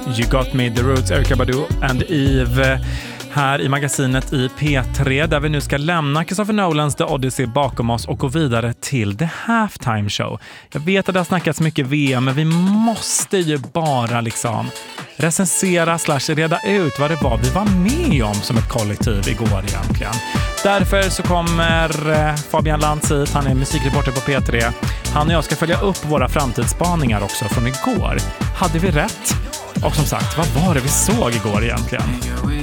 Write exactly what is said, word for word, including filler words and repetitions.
You Got Me, The Roots, Erykah Badu and Eve här i magasinet i P tre, där vi nu ska lämna Christopher Nolans The Odyssey bakom oss och gå vidare till The Halftime Show. Jag vet att det har snackats mycket V M, men vi måste ju bara liksom recensera slash reda ut vad det var vi var med om som ett kollektiv igår egentligen. Därför så kommer Fabian Lantz hit, han är musikreporter på P tre. Han och jag ska följa upp våra framtidsspaningar också från igår. Hade vi rätt? Och som sagt, vad var det vi såg igår egentligen?